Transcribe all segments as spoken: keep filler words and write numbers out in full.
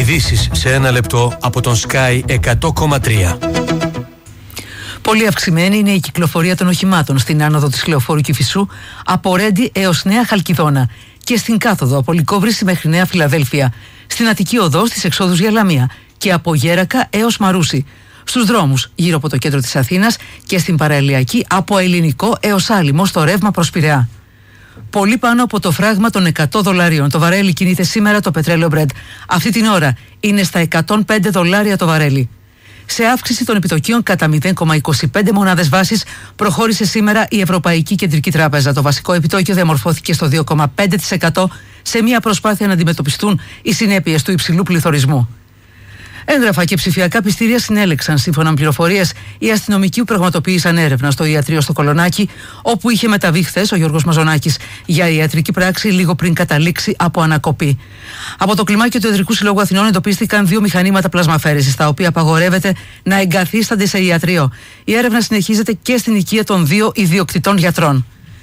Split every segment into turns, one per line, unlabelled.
Ειδήσεις σε ένα λεπτό από τον Sky εκατό κόμμα τρία.
Πολύ αυξημένη είναι η κυκλοφορία των οχημάτων στην άνοδο της Λεωφόρου Κηφισού από Ρέντι έως Νέα Χαλκιδόνα και στην κάθοδο από Λυκόβρηση μέχρι Νέα Φιλαδέλφια, στην Αττική Οδό στις εξόδους για Λαμία και από Γέρακα έως Μαρούσι, στους δρόμους γύρω από το κέντρο της Αθήνας και στην παραελιακή από Ελληνικό έως Άλυμο στο ρεύμα προς Πειραιά. Πολύ πάνω από το φράγμα των εκατό δολαρίων το βαρέλι κινείται σήμερα το πετρέλαιο Brent. Αυτή την ώρα είναι στα εκατόν πέντε δολάρια το βαρέλι. Σε αύξηση των επιτοκίων κατά μηδέν κόμμα είκοσι πέντε μονάδες βάσης προχώρησε σήμερα η Ευρωπαϊκή Κεντρική Τράπεζα. Το βασικό επιτόκιο διαμορφώθηκε στο δύο κόμμα πέντε τοις εκατό σε μια προσπάθεια να αντιμετωπιστούν οι συνέπειες του υψηλού πληθωρισμού. Έγγραφα και ψηφιακά πιστήρια συνέλεξαν, σύμφωνα με πληροφορίες, οι αστυνομικοί που πραγματοποίησαν έρευνα στο ιατρείο στο Κολονάκι, όπου είχε μεταβεί χθες ο Γιώργος Μαζονάκης για ιατρική πράξη λίγο πριν καταλήξει από ανακοπή. Από το κλιμάκιο του Ιατρικού Συλλόγου Αθηνών εντοπίστηκαν δύο μηχανήματα πλασμαφέρεσης, τα οποία απαγορεύεται να εγκαθίστανται σε ιατρείο. Η έρευνα συνεχίζεται και στην οικία των δύο ιδιοκτητών γιατρών.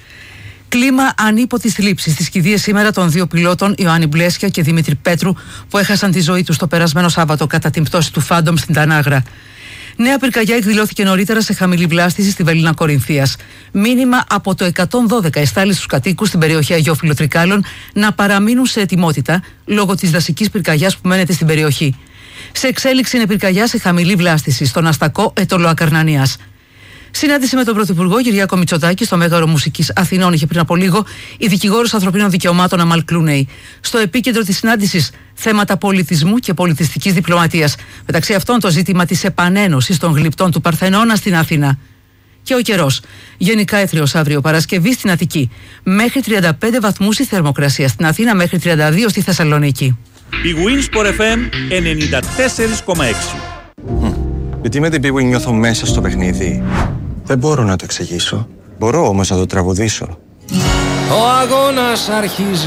Κλίμα ανίποτης θλίψης στις κηδείες σήμερα των δύο πιλότων Ιωάννη Μπλέσια και Δημήτρη Πέτρου που έχασαν τη ζωή τους το περασμένο Σάββατο κατά την πτώση του Φάντομ στην Τανάγρα. Νέα πυρκαγιά εκδηλώθηκε νωρίτερα σε χαμηλή βλάστηση στη Βελίνα Κορινθίας. Μήνυμα από το εκατόν δώδεκα εστάλει στους κατοίκους στην περιοχή Αγιόφυλο Τρικάλων να παραμείνουν σε ετοιμότητα λόγω της δασικής πυρκαγιάς που μένεται στην περιοχή. Σε εξέλιξη είναι πυρκαγιά σε χαμηλή βλάστηση στον αστακό Ετωλό Ακαρνανίας. Συνάντηση με τον Πρωθυπουργό Κυριάκο Μητσοτάκη στο Μέγαρο Μουσικής Αθηνών είχε πριν από λίγο η δικηγόρος ανθρωπίνων δικαιωμάτων Αμάλ Κλούνεϊ. Στο επίκεντρο της συνάντησης θέματα πολιτισμού και πολιτιστικής διπλωματίας. Μεταξύ αυτών το ζήτημα της επανένωσης των γλυπτών του Παρθενώνα στην Αθήνα. Και ο καιρός. Γενικά έθριος αύριο Παρασκευή στην Αττική. Μέχρι τριάντα πέντε βαθμούς η θερμοκρασία στην Αθήνα, μέχρι τριάντα δύο στη Θεσσαλονίκη.
Η Winsport εφ εμ ενενήντα τέσσερα κόμμα έξι.
Γιατί με την Big Win νιώθω μέσα στο παιχνίδι. Δεν μπορώ να το εξηγήσω. Μπορώ όμως να το τραγουδήσω.
Ο αγώνας αρχίζει.